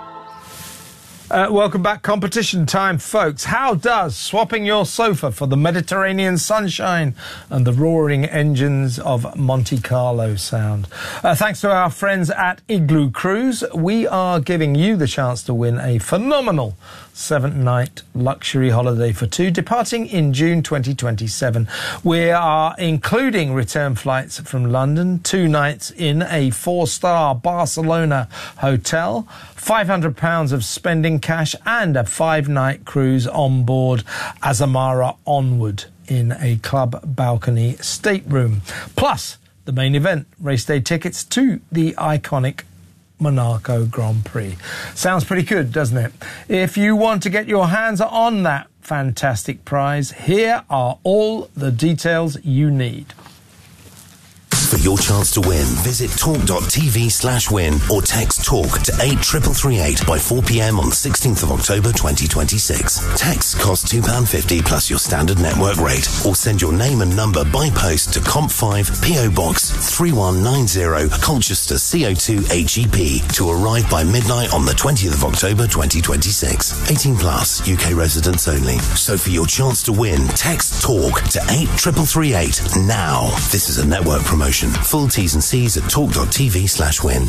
Uh, welcome back. Competition time, folks. How does swapping your sofa for the Mediterranean sunshine and the roaring engines of Monte Carlo sound? Uh, thanks to our friends at Igloo Cruise, we are giving you the chance to win a phenomenal seven-night luxury holiday for two, departing in June twenty twenty-seven. We are including return flights from London, two nights in a four-star Barcelona hotel, five hundred pounds of spending cash and a five-night cruise on board Azamara Onward in a club balcony stateroom. Plus, the main event, race day tickets to the iconic Monaco Grand Prix. Sounds pretty good, doesn't it? If you want to get your hands on that fantastic prize, here are all the details you need. For your chance to win, visit talk.tv slash win or text TALK to eight triple three eight by four p.m. on the sixteenth of October twenty twenty-six. Texts cost two pounds fifty plus your standard network rate, or send your name and number by post to Comp five, P O Box three one nine zero, Colchester C O two H E P, to arrive by midnight on the twentieth of October twenty twenty-six. eighteen plus, U K residents only. So for your chance to win, text TALK to eight triple three eight now. This is a network promotion. Full T's and C's at talk.tv slash win.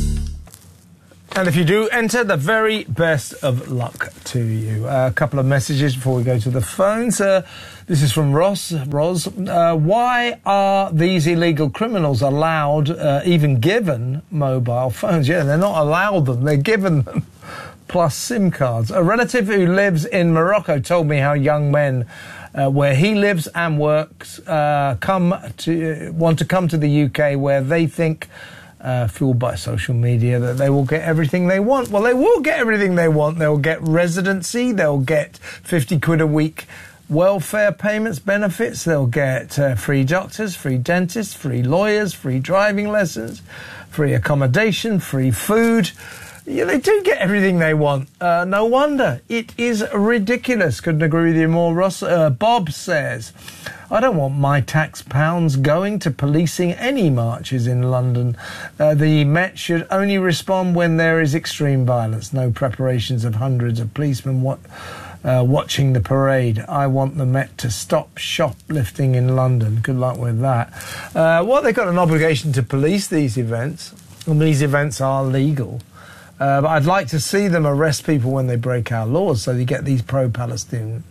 And if you do enter, the very best of luck to you. Uh, a couple of messages before we go to the phones. Uh, this is from Ross. Ros, uh, why are these illegal criminals allowed, uh, even given mobile phones? Yeah, they're not allowed them, they're given them, plus SIM cards. A relative who lives in Morocco told me how young men Uh, where he lives and works, uh, come to uh, want to come to the U K, where they think, uh, fueled by social media, that they will get everything they want. Well, they will get everything they want. They'll get residency. They'll get fifty quid a week welfare payments, benefits. They'll get uh, free doctors, free dentists, free lawyers, free driving lessons, free accommodation, free food. Yeah, they do get everything they want. Uh, no wonder. It is ridiculous. Couldn't agree with you more, Ross. Uh, Bob says, I don't want my tax pounds going to policing any marches in London. Uh, the Met should only respond when there is extreme violence. No preparations of hundreds of policemen wa- uh, watching the parade. I want the Met to stop shoplifting in London. Good luck with that. Uh, well, they've got an obligation to police these events, and these events are legal. Uh, but I'd like to see them arrest people when they break our laws, so you get these pro-Palestine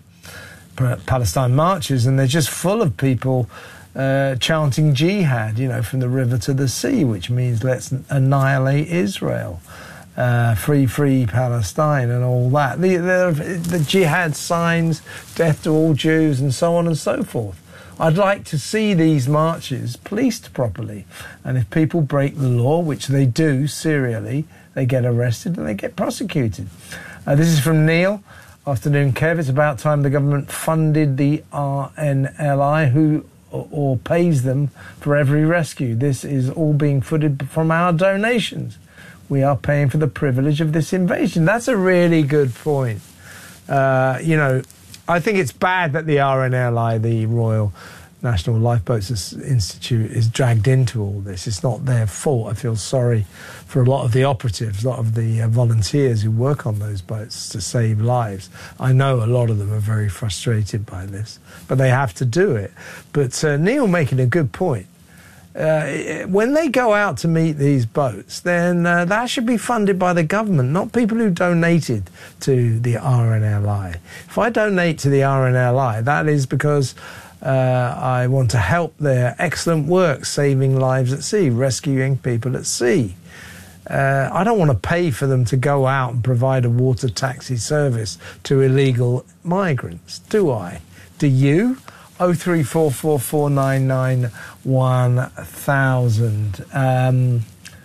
Palestine marches, and they're just full of people uh, chanting jihad, you know, from the river to the sea, which means let's annihilate Israel, uh, free, free Palestine, and all that. The, the, the jihad signs, death to all Jews, and so on and so forth. I'd like to see these marches policed properly, and if people break the law, which they do serially, they get arrested and they get prosecuted. Uh, this is from Neil. Afternoon, Kev. It's about time the government funded the R N L I, who or, or pays them for every rescue. This is all being footed from our donations. We are paying for the privilege of this invasion. That's a really good point. Uh, you know, I think it's bad that the R N L I, the Royal National Lifeboats Institute, is dragged into all this. It's not their fault. I feel sorry for a lot of the operatives, a lot of the uh, volunteers who work on those boats to save lives. I know a lot of them are very frustrated by this, but they have to do it. But uh, Neil making a good point. Uh, when they go out to meet these boats, then uh, that should be funded by the government, not people who donated to the R N L I. If I donate to the R N L I, that is because Uh, I want to help their excellent work saving lives at sea, rescuing people at sea. Uh, I don't want to pay for them to go out and provide a water taxi service to illegal migrants, do I? Do you? oh three four four four nine nine one thousand. Um,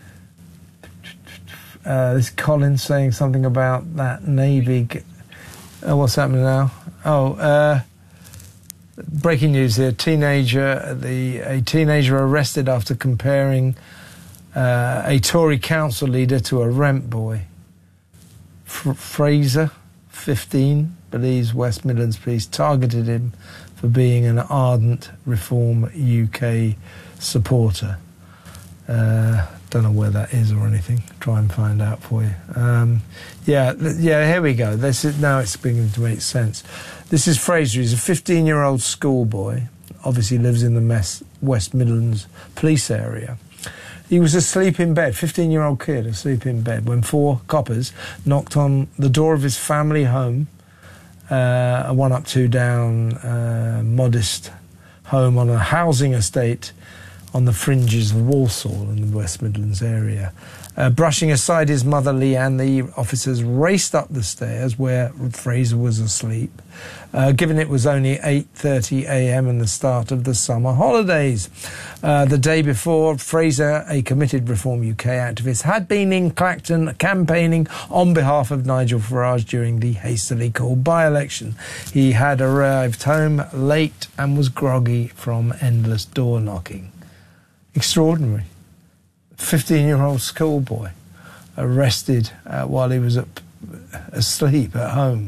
uh, this Colin saying something about that Navy. G- oh, what's happening now? Oh, uh... breaking news here. Teenager, the a teenager arrested after comparing uh, a Tory council leader to a rent boy. F- Fraser, fifteen, believes West Midlands police targeted him for being an ardent Reform U K supporter. Uh, don't know where that is or anything. Try and find out for you. Um, yeah, th- yeah. Here we go. This is now it's beginning to make sense. This is Fraser. He's a fifteen-year-old schoolboy. Obviously lives in the Mes- West Midlands police area. He was asleep in bed, fifteen-year-old kid asleep in bed, when four coppers knocked on the door of his family home, uh, a one up, two down, uh, modest home on a housing estate on the fringes of Walsall in the West Midlands area. Uh, brushing aside his mother, Leanne, the officers raced up the stairs where Fraser was asleep, uh, given it was only eight thirty a.m. and the start of the summer holidays. Uh, the day before, Fraser, a committed Reform U K activist, had been in Clacton campaigning on behalf of Nigel Farage during the hastily called by-election. He had arrived home late and was groggy from endless door knocking. Extraordinary. fifteen-year-old schoolboy arrested uh, while he was up, asleep at home.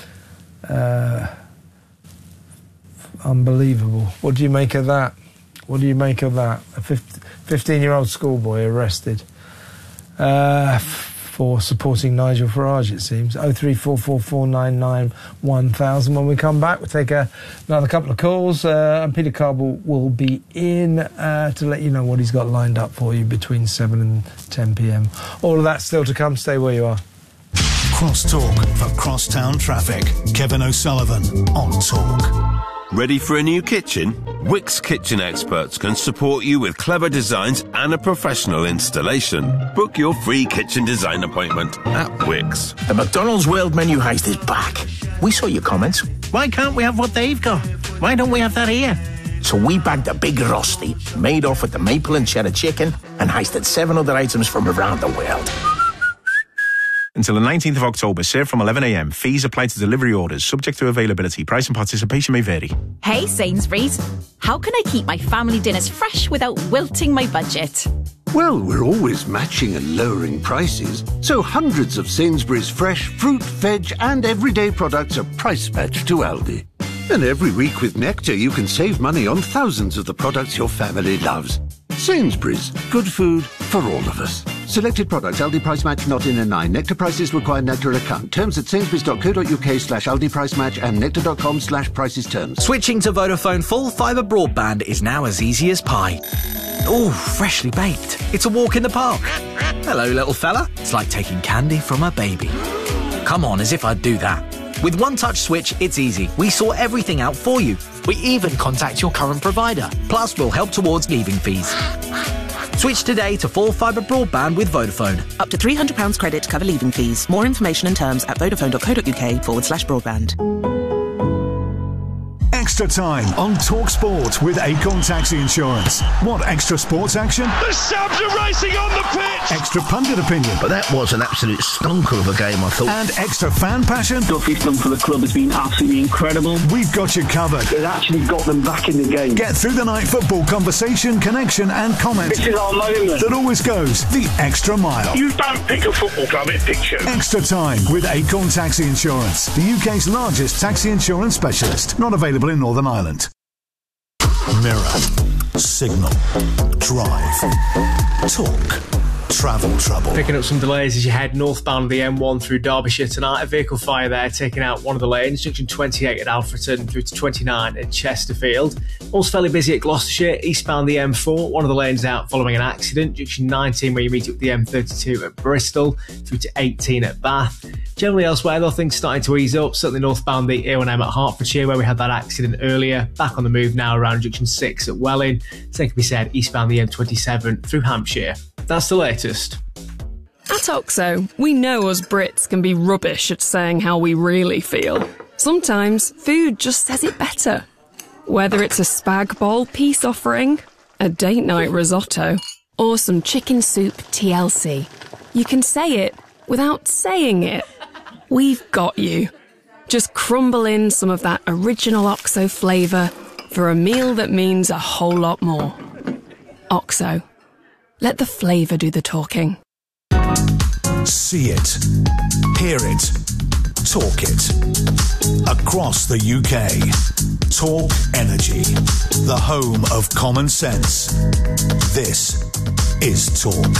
Uh, unbelievable. What do you make of that? What do you make of that? A fifteen-year-old schoolboy arrested uh, for supporting Nigel Farage, it seems. oh three four four four nine nine one thousand. When we come back, we'll take a, another couple of calls, uh, and Peter Cardwell will be in uh, to let you know what he's got lined up for you between seven and ten p.m. All of that still to come. Stay where you are. Crosstalk for crosstown traffic. Kevin O'Sullivan on Talk. Ready for a new kitchen? Wickes Kitchen Experts can support you with clever designs and a professional installation. Book your free kitchen design appointment at Wickes. The McDonald's World Menu Heist is back. We saw your comments. Why can't we have what they've got? Why don't we have that here? So we bagged a big Rusty, made off with the maple and cheddar chicken, and heisted seven other items from around the world. Until the nineteenth of October, served from eleven a.m. Fees apply to delivery orders, subject to availability. Price and participation may vary. Hey Sainsbury's, how can I keep my family dinners fresh without wilting my budget? Well, we're always matching and lowering prices, so hundreds of Sainsbury's fresh fruit, veg and everyday products are price matched to Aldi. And every week with Nectar you can save money on thousands of the products your family loves. Sainsbury's, good food for all of us. Selected products, Aldi price match not in a nine. Nectar prices require Nectar account. Terms at sainsbury's.co.uk slash Aldi price match and nectar.com slash prices terms. Switching to Vodafone full fibre broadband is now as easy as pie. Ooh, freshly baked. It's a walk in the park. Hello, little fella. It's like taking candy from a baby. Come on, as if I'd do that. With One Touch Switch, it's easy. We sort everything out for you. We even contact your current provider. Plus, we'll help towards leaving fees. Switch today to full fibre broadband with Vodafone. Up to three hundred pounds credit to cover leaving fees. More information and terms at vodafone.co.uk forward slash broadband. Extra time on Talk Sport with Acorn Taxi Insurance. Want extra sports action? The Sabs are racing on the pitch! Extra pundit opinion. But that was an absolute stonker of a game, I thought. And extra fan passion? What he's done for the club has been absolutely incredible. We've got you covered. It actually got them back in the game. Get through the night football conversation, connection and comment. This is our moment. That always goes the extra mile. You don't pick a football club, it picks you. Extra time with Acorn Taxi Insurance, the U K's largest taxi insurance specialist. Not available in Northern Ireland. Mirror, Signal, Drive, Talk, Travel Trouble. Picking up some delays as you head northbound the M one through Derbyshire tonight. A vehicle fire there taking out one of the lanes, junction twenty-eight at Alfreton through to twenty-nine at Chesterfield. Also fairly busy at Gloucestershire, eastbound the M four, one of the lanes out following an accident, junction nineteen where you meet up with the M thirty-two at Bristol through to eighteen at Bath. Generally elsewhere though, things starting to ease up, certainly northbound the A one M at Hertfordshire where we had that accident earlier, back on the move now around junction six at Welling. Same can be said eastbound the M twenty-seven through Hampshire. That's the latest. At Oxo, we know us Brits can be rubbish at saying how we really feel. Sometimes food just says it better. Whether it's a spag bol peace offering, a date night risotto, or some chicken soup T L C, you can say it without saying it. We've got you. Just crumble in some of that original Oxo flavour for a meal that means a whole lot more. Oxo. Let the flavour do the talking. See it, hear it, talk it. Across the U K, Talk Energy, the home of common sense. This is Talk.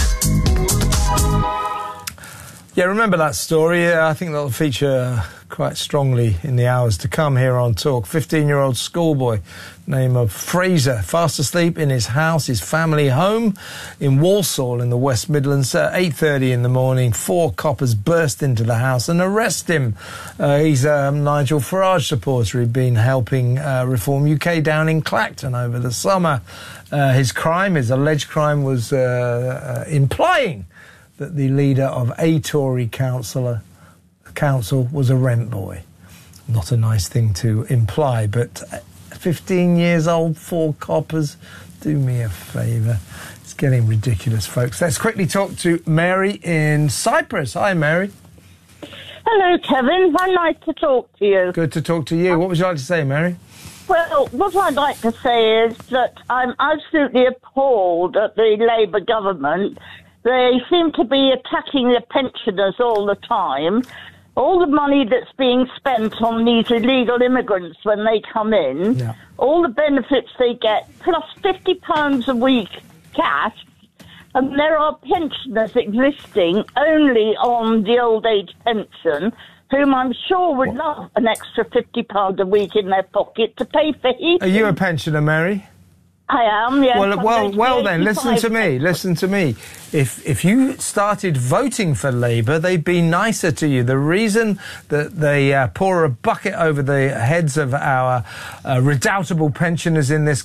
Yeah, remember that story? I think that'll feature quite strongly in the hours to come here on Talk. fifteen-year-old schoolboy, name of Fraser, fast asleep in his house, his family home in Walsall in the West Midlands. At eight thirty in the morning, four coppers burst into the house and arrest him. Uh, he's a Nigel Farage supporter who'd been helping uh, Reform U K down in Clacton over the summer. Uh, his crime, his alleged crime, was uh, uh, implying that the leader of a Tory councillor council was a rent boy. Not a nice thing to imply, but fifteen years old, four coppers, do me a favour. It's getting ridiculous, folks. Let's quickly talk to Mary in Cyprus. Hi, Mary. Hello, Kevin. How nice to talk to you. Good to talk to you. What would you like to say, Mary? Well, what I'd like to say is that I'm absolutely appalled at the Labour government. They seem to be attacking the pensioners all the time. All the money that's being spent on these illegal immigrants when they come in, yeah. all the benefits they get, plus fifty pounds a week cash, and there are pensioners existing only on the old age pension, whom I'm sure would love an extra fifty pounds a week in their pocket to pay for heating. Are you a pensioner, Mary? I am, yes. Well, well, well then, listen to me, listen to me. If if you started voting for Labour, they'd be nicer to you. The reason that they uh, pour a bucket over the heads of our uh, redoubtable pensioners in this